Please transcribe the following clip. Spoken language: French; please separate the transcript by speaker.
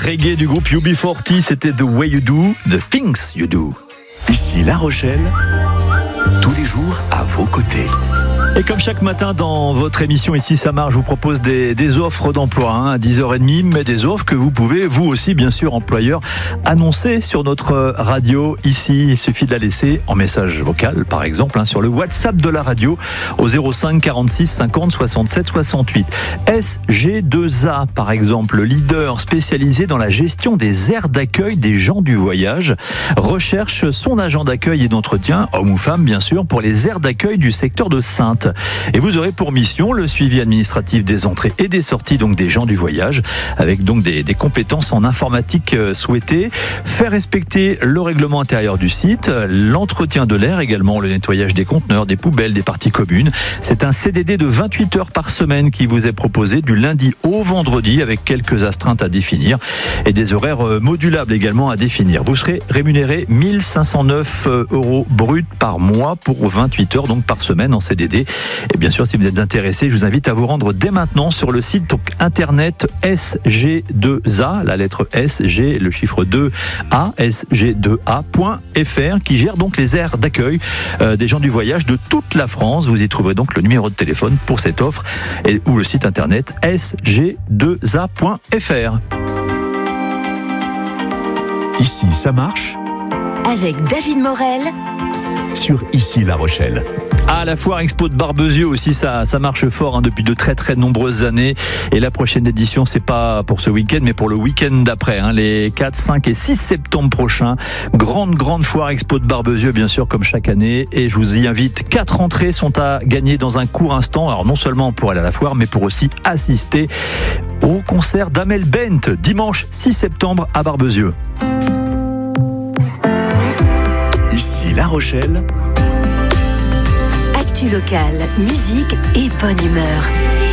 Speaker 1: reggae du groupe UB40, c'était The Way You Do, The Things You Do.
Speaker 2: Ici La Rochelle, tous les jours à vos côtés.
Speaker 1: Et comme chaque matin dans votre émission Ici ça marche, je vous propose des offres d'emploi à 10h30, mais des offres que vous pouvez, vous aussi bien sûr employeur, annoncer sur notre radio ici. Il suffit de la laisser en message vocal par exemple sur le WhatsApp de la radio au 05 46 50 67 68. SG2A par exemple, leader spécialisé dans la gestion des aires d'accueil des gens du voyage, recherche son agent d'accueil et d'entretien, homme ou femme bien sûr, pour les aires d'accueil du secteur de Saintes. Et vous aurez pour mission le suivi administratif des entrées et des sorties donc des gens du voyage, avec donc des compétences en informatique souhaitées, faire respecter le règlement intérieur du site, l'entretien de l'air également, le nettoyage des conteneurs, des poubelles, des parties communes. C'est un CDD de 28 heures par semaine qui vous est proposé du lundi au vendredi avec quelques astreintes à définir et des horaires modulables également à définir. Vous serez rémunéré 1509 € brut par mois pour 28 heures donc par semaine en CDD. Et bien sûr, si vous êtes intéressé, je vous invite à vous rendre dès maintenant sur le site donc, internet SG2A, la lettre SG, le chiffre 2A, sg2a.fr, qui gère donc les aires d'accueil des gens du voyage de toute la France. Vous y trouverez donc le numéro de téléphone pour cette offre ou le site internet sg2a.fr.
Speaker 2: Ici ça marche
Speaker 3: avec David Morel
Speaker 2: sur Ici La Rochelle.
Speaker 1: La foire expo de Barbezieux aussi, ça marche fort depuis de très très nombreuses années. Et la prochaine édition, c'est pas pour ce week-end, mais pour le week-end d'après, les 4, 5 et 6 septembre prochains. Grande foire expo de Barbezieux, bien sûr, comme chaque année. Et je vous y invite. 4 entrées sont à gagner dans un court instant. Alors non seulement pour aller à la foire, mais pour aussi assister au concert d'Amel Bent, dimanche 6 septembre à Barbezieux.
Speaker 2: Ici La Rochelle.
Speaker 3: Actu locale, musique et bonne humeur.